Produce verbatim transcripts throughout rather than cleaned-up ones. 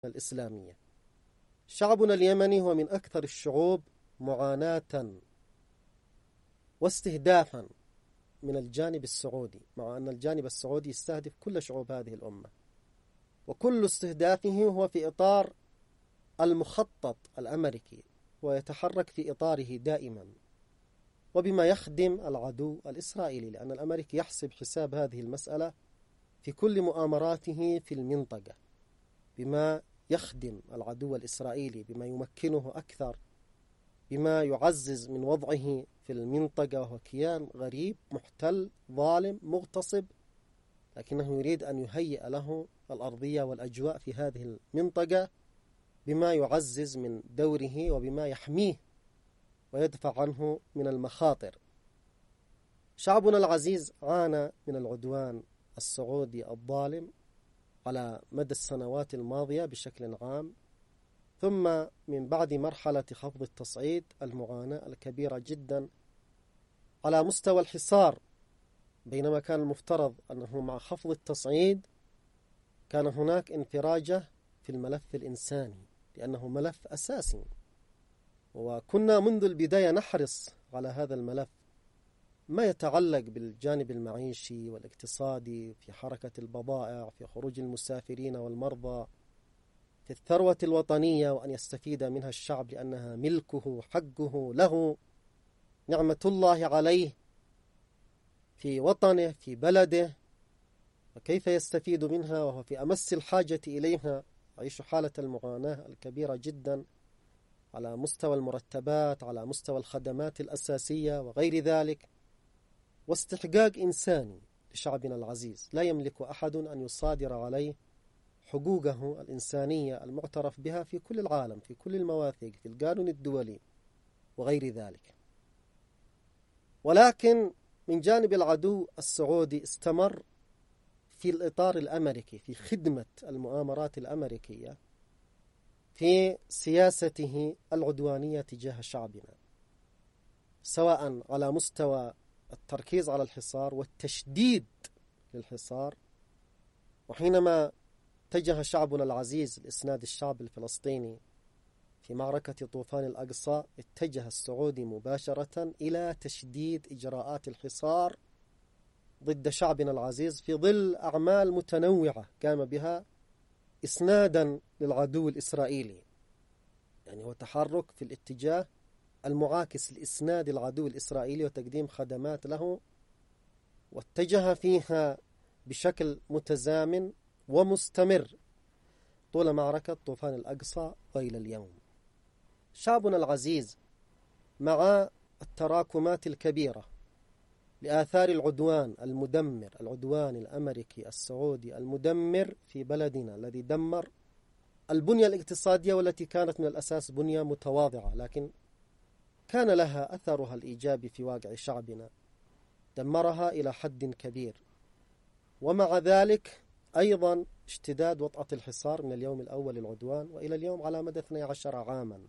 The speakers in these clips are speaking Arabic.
الإسلامية. شعبنا اليمني هو من أكثر الشعوب معاناة واستهدافا من الجانب السعودي، مع أن الجانب السعودي يستهدف كل شعوب هذه الأمة، وكل استهدافه هو في إطار المخطط الأمريكي، ويتحرك في إطاره دائما وبما يخدم العدو الإسرائيلي، لأن الأمريكي يحسب حساب هذه المسألة في كل مؤامراته في المنطقة، بما يخدم العدو الإسرائيلي، بما يمكنه أكثر، بما يعزز من وضعه في المنطقة، وهو كيان غريب محتل ظالم مغتصب، لكنه يريد أن يهيئ له الأرضية والأجواء في هذه المنطقة بما يعزز من دوره وبما يحميه ويدفع عنه من المخاطر. شعبنا العزيز عانى من العدوان السعودي الظالم على مدى السنوات الماضية بشكل عام، ثم من بعد مرحلة خفض التصعيد المعاناة الكبيرة جدا على مستوى الحصار، بينما كان المفترض أنه مع خفض التصعيد كان هناك انفراجة في الملف الإنساني، لأنه ملف أساسي، وكنا منذ البداية نحرص على هذا الملف، ما يتعلق بالجانب المعيشي والاقتصادي، في حركة البضائع، في خروج المسافرين والمرضى، في الثروة الوطنية وأن يستفيد منها الشعب لأنها ملكه حقه له، نعمة الله عليه في وطنه في بلده، وكيف يستفيد منها وهو في أمس الحاجة إليها، يعيش حالة المعاناة الكبيرة جدا على مستوى المرتبات، على مستوى الخدمات الأساسية وغير ذلك، واستحقاق إنساني لشعبنا العزيز لا يملك أحد أن يصادر عليه حقوقه الإنسانية المعترف بها في كل العالم، في كل المواثيق، في القانون الدولي وغير ذلك. ولكن من جانب العدو السعودي استمر في الإطار الأمريكي، في خدمة المؤامرات الأمريكية، في سياسته العدوانية تجاه شعبنا، سواء على مستوى التركيز على الحصار والتشديد للحصار. وحينما اتجه شعبنا العزيز لإسناد الشعب الفلسطيني في معركة طوفان الأقصى، اتجه السعودي مباشرة إلى تشديد إجراءات الحصار ضد شعبنا العزيز في ظل أعمال متنوعة قام بها إسنادا للعدو الإسرائيلي، يعني هو تحرك في الاتجاه المعاكس لإسناد العدو الإسرائيلي وتقديم خدمات له، واتجه فيها بشكل متزامن ومستمر طول معركة طوفان الأقصى وإلى اليوم. شعبنا العزيز مع التراكمات الكبيرة لآثار العدوان المدمر، العدوان الأمريكي السعودي المدمر في بلدنا، الذي دمر البنية الاقتصادية والتي كانت من الأساس بنية متواضعة، لكن كان لها أثرها الإيجابي في واقع شعبنا، دمرها إلى حد كبير. ومع ذلك أيضا اشتداد وطأة الحصار من اليوم الأول للعدوان وإلى اليوم على مدى اثني عشر عاما،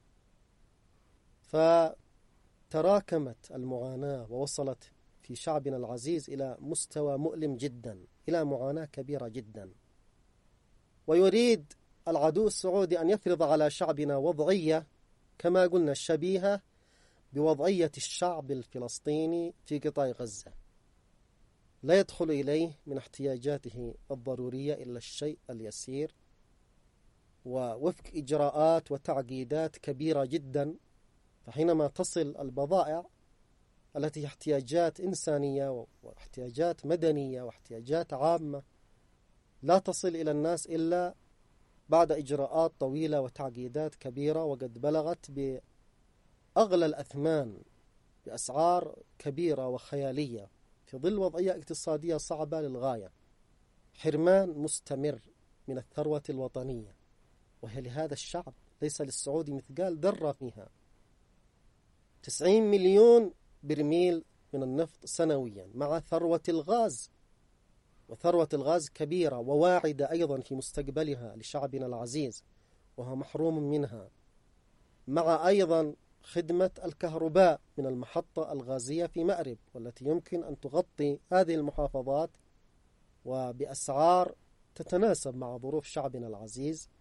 فتراكمت المعاناة ووصلت في شعبنا العزيز إلى مستوى مؤلم جدا، إلى معاناة كبيرة جدا. ويريد العدو السعودي أن يفرض على شعبنا وضعية كما قلنا شبيهة بوضعية الشعب الفلسطيني في قطاع غزة، لا يدخل إليه من احتياجاته الضرورية إلا الشيء اليسير، ووفق إجراءات وتعقيدات كبيرة جدا. فحينما تصل البضائع التي هي احتياجات إنسانية واحتياجات مدنية واحتياجات عامة لا تصل إلى الناس إلا بعد إجراءات طويلة وتعقيدات كبيرة، وقد بلغت بأغلى الأثمان بأسعار كبيرة وخيالية في ظل وضعية اقتصادية صعبة للغاية، حرمان مستمر من الثروة الوطنية، وهي لهذا الشعب ليس للسعودي مثقال ذرة فيها. تسعين مليون برميل من النفط سنويا، مع ثروة الغاز، وثروة الغاز كبيرة وواعدة أيضا في مستقبلها لشعبنا العزيز وهو محروم منها، مع أيضا خدمة الكهرباء من المحطة الغازية في مأرب، والتي يمكن أن تغطي هذه المحافظات وبأسعار تتناسب مع ظروف شعبنا العزيز